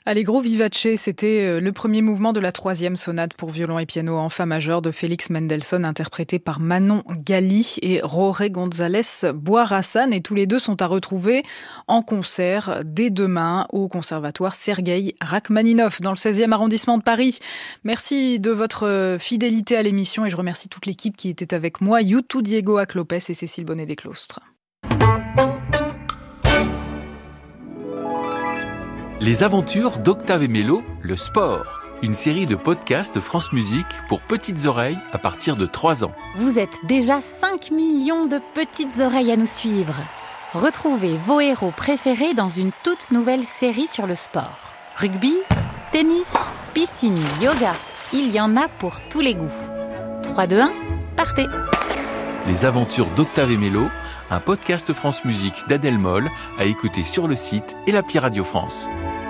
Allegro vivace, c'était le premier mouvement de la 3e sonate pour violon et piano en fa majeur de Félix Mendelssohn, interprété par Manon Gali et Jorge González Boirassan. Et tous les deux sont à retrouver en concert dès demain au conservatoire Sergueï Rachmaninov dans le 16e arrondissement de Paris. Merci de votre fidélité à l'émission et je remercie toute l'équipe qui était avec moi, Youtou Diego Aclopes et Cécile Bonnet-Desclostres. Les aventures d'Octave et Mélo, le sport. Une série de podcasts de France Musique pour petites oreilles à partir de 3 ans. Vous êtes déjà 5 millions de petites oreilles à nous suivre. Retrouvez vos héros préférés dans une toute nouvelle série sur le sport. Rugby, tennis, piscine, yoga. Il y en a pour tous les goûts. 3, 2, 1, partez! Les aventures d'Octave et Mélo, un podcast France Musique d'Adèle Moll à écouter sur le site et l'appli Radio France.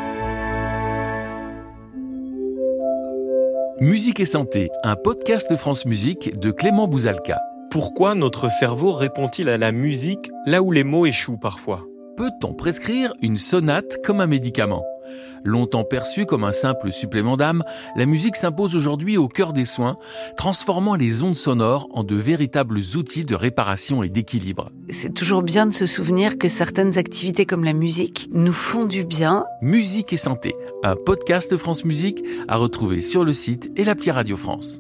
Musique et santé, un podcast de France Musique de Clément Bouzalka. Pourquoi notre cerveau répond-il à la musique là où les mots échouent parfois ? Peut-on prescrire une sonate comme un médicament ? Longtemps perçue comme un simple supplément d'âme, la musique s'impose aujourd'hui au cœur des soins, transformant les ondes sonores en de véritables outils de réparation et d'équilibre. C'est toujours bien de se souvenir que certaines activités comme la musique nous font du bien. Musique et santé, un podcast de France Musique à retrouver sur le site et l'appli Radio France.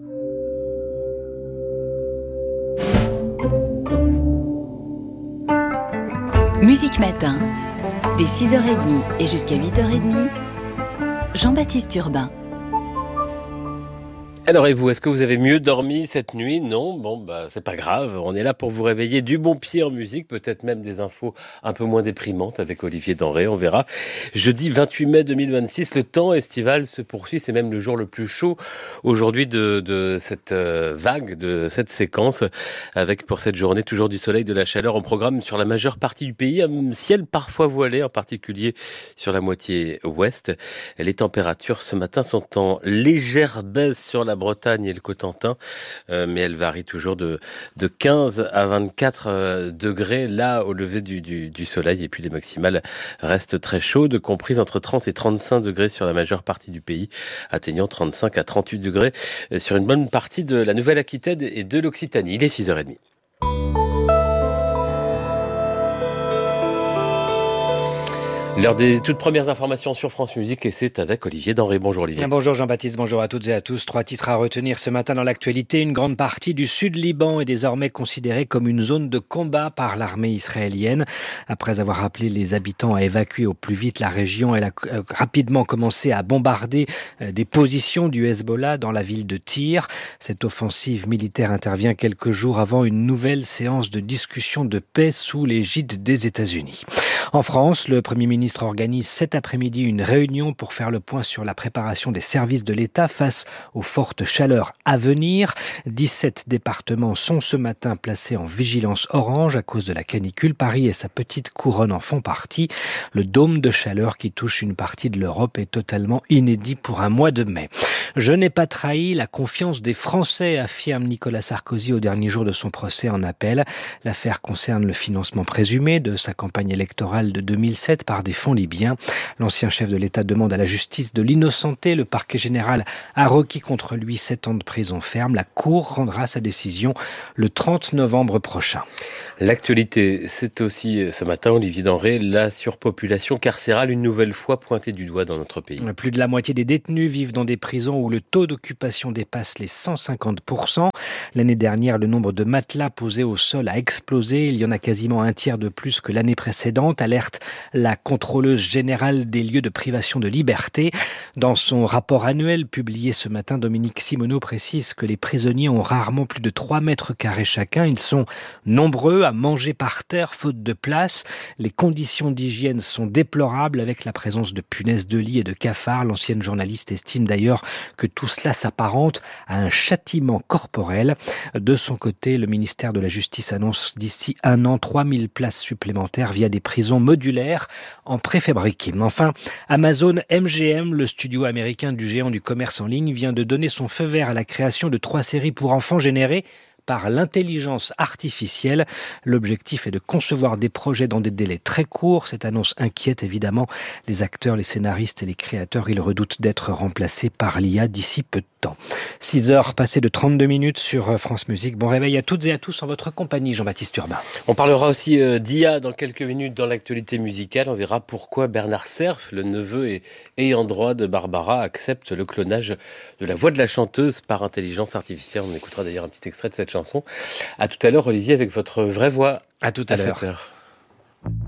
Musique Matin, dès 6h30 et jusqu'à 8h30, Jean-Baptiste Urbain. Alors et vous, est-ce que vous avez mieux dormi cette nuit ? Non ? Bon, c'est pas grave, on est là pour vous réveiller du bon pied en musique, peut-être même des infos un peu moins déprimantes avec Olivier Denré, on verra. Jeudi 28 mai 2026, le temps estival se poursuit, c'est même le jour le plus chaud aujourd'hui de cette vague, de cette séquence, avec pour cette journée toujours du soleil, de la chaleur en programme sur la majeure partie du pays, un ciel parfois voilé, en particulier sur la moitié ouest. Les températures ce matin sont en légère baisse sur la Bretagne et le Cotentin, mais elle varie toujours de 15 à 24 degrés là au lever du soleil, et puis les maximales restent très chaudes, comprises entre 30 et 35 degrés sur la majeure partie du pays, atteignant 35 à 38 degrés sur une bonne partie de la Nouvelle-Aquitaine et de l'Occitanie. Il est 6h30. L'heure des toutes premières informations sur France Musique et c'est avec Olivier Denré. Bonjour Olivier. Bonjour Jean-Baptiste, bonjour à toutes et à tous. 3 titres à retenir ce matin dans l'actualité. Une grande partie du sud Liban est désormais considérée comme une zone de combat par l'armée israélienne. Après avoir appelé les habitants à évacuer au plus vite la région, elle a rapidement commencé à bombarder des positions du Hezbollah dans la ville de Tyr. Cette offensive militaire intervient quelques jours avant une nouvelle séance de discussion de paix sous l'égide des États-Unis. En France, le Premier ministre organise cet après-midi une réunion pour faire le point sur la préparation des services de l'État face aux fortes chaleurs à venir. 17 départements sont ce matin placés en vigilance orange à cause de la canicule. Paris et sa petite couronne en font partie. Le dôme de chaleur qui touche une partie de l'Europe est totalement inédit pour un mois de mai. Je n'ai pas trahi la confiance des Français, affirme Nicolas Sarkozy au dernier jour de son procès en appel. L'affaire concerne le financement présumé de sa campagne électorale de 2007 par des fonds libyens. L'ancien chef de l'État demande à la justice de l'innocenter. Le parquet général a requis contre lui 7 ans de prison ferme. La Cour rendra sa décision le 30 novembre prochain. L'actualité, c'est aussi ce matin, Olivier Denré, la surpopulation carcérale une nouvelle fois pointée du doigt dans notre pays. Plus de la moitié des détenus vivent dans des prisons où le taux d'occupation dépasse les 150%. L'année dernière, le nombre de matelas posés au sol a explosé. Il y en a quasiment un tiers de plus que l'année précédente, alerte la contrôleuse générale des lieux de privation de liberté. Dans son rapport annuel publié ce matin, Dominique Simoneau précise que les prisonniers ont rarement plus de 3 mètres carrés chacun. Ils sont nombreux à manger par terre faute de place. Les conditions d'hygiène sont déplorables avec la présence de punaises de lit et de cafards. L'ancienne journaliste estime d'ailleurs que tout cela s'apparente à un châtiment corporel. De son côté, le ministère de la Justice annonce d'ici 1 an 3000 places supplémentaires via des prisons modulaires en préfabriqué. Enfin, Amazon MGM, le studio américain du géant du commerce en ligne, vient de donner son feu vert à la création de 3 séries pour enfants générées par l'intelligence artificielle. L'objectif est de concevoir des projets dans des délais très courts. Cette annonce inquiète évidemment les acteurs, les scénaristes et les créateurs. Ils redoutent d'être remplacés par l'IA d'ici peu de temps. 6h passées de 32 minutes sur France Musique. Bon réveil à toutes et à tous en votre compagnie, Jean-Baptiste Urbain. On parlera aussi d'IA dans quelques minutes dans l'actualité musicale. On verra pourquoi Bernard Serf, le neveu et ayant droit de Barbara, accepte le clonage de la voix de la chanteuse par intelligence artificielle. On écoutera d'ailleurs un petit extrait de cette chanson. À tout à l'heure, Olivier, avec votre vraie voix. À tout à l'heure. 7h.